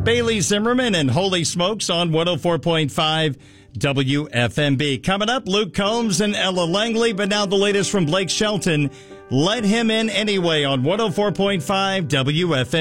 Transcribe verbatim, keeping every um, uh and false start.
Bailey Zimmerman and Holy Smokes on one oh four point five W F M B. Coming up, Luke Combs and Ella Langley, but now the latest from Blake Shelton. Let him in anyway on one oh four point five W F M B.